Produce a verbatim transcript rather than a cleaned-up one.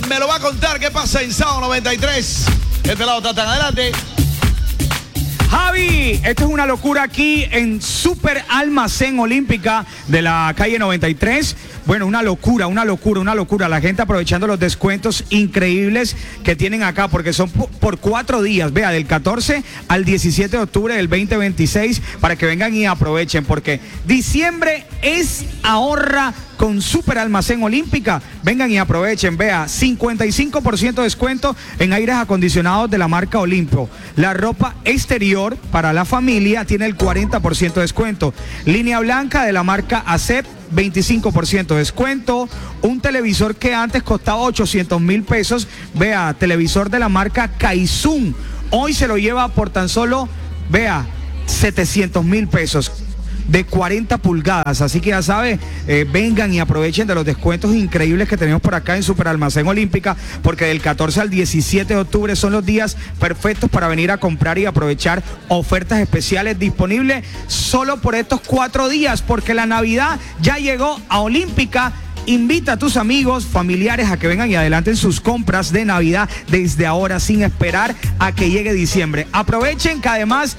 me lo va a contar qué pasa en Sábado noventa y tres. Este lado está tan adelante. Javi, esto es una locura aquí en Super Almacén Olímpica de la calle noventa y tres. Bueno, una locura, una locura, una locura. La gente aprovechando los descuentos increíbles que tienen acá, porque son por cuatro días, vea, del catorce al diecisiete de octubre del veinte veintiséis, para que vengan y aprovechen, porque diciembre es ahorra con Super Almacén Olímpica. Vengan y aprovechen, vea, cincuenta y cinco por ciento de descuento en aires acondicionados de la marca Olimpo. La ropa exterior para la familia tiene el cuarenta por ciento de descuento. Línea blanca de la marca ACEP, veinticinco por ciento de descuento. Un televisor que antes costaba ochocientos mil pesos, vea, televisor de la marca Kaizun, hoy se lo lleva por tan solo, vea, setecientos mil pesos, de cuarenta pulgadas, así que ya sabe, eh, vengan y aprovechen de los descuentos increíbles que tenemos por acá en Super Almacén Olímpica, porque del catorce al diecisiete de octubre son los días perfectos para venir a comprar y aprovechar ofertas especiales disponibles solo por estos cuatro días, porque la Navidad ya llegó a Olímpica. Invita a tus amigos, familiares a que vengan y adelanten sus compras de Navidad desde ahora, sin esperar a que llegue diciembre. Aprovechen que además